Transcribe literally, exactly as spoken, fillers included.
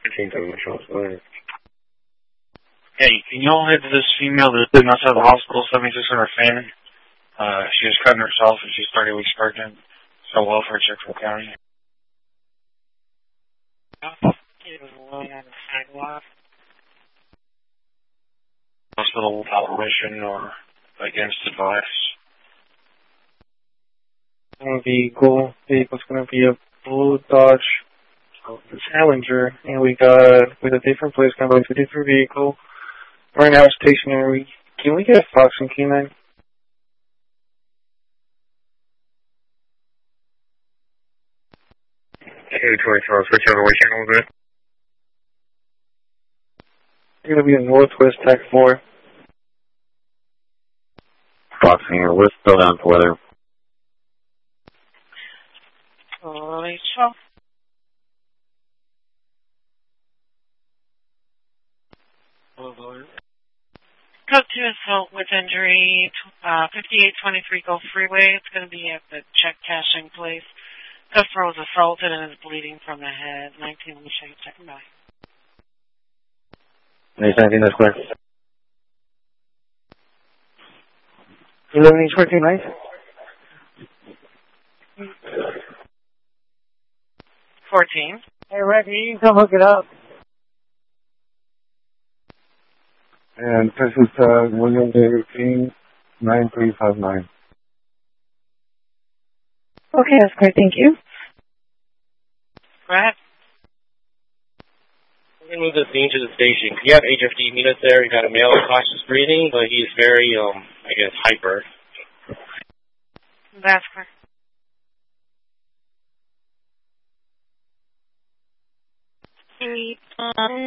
fifteen seven Charles. Go ahead. Hey, can you all head to this female that's sitting outside the hospital, seventy-six hundred Fannin? Uh, she was cutting herself and she's thirty weeks pregnant. So welfare check from the county. He was alone on the sidewalk. Hospital without permission or against advice. Vehicle. Vehicle's going to be a blue Dodge Challenger, and we got with a different place, kind of like a different vehicle. Right now, stationary. Can we get a Fox and K nine? two twenty Charles, switch over, which channel was it? It's going to be a Northwest Tech four. Fox here, we're still down for weather. Holy twelve. Code two assault with injury, uh, fifty-eight twenty-three Gulf Freeway. It's going to be at the check cashing place. Customer was assaulted and is bleeding from the head. nineteen, let me show you second by. nineteen, that's clear. eleven each working night? fourteen. Hey, Rick, you can come hook it up. And this is uh, William David King, nine three five nine. Okay, that's great. Thank you. Go ahead. We're going to move the scene to the station. You have H F D meet us there. You got a male with cautious breathing, but he's very, um, I guess, hyper. That's correct.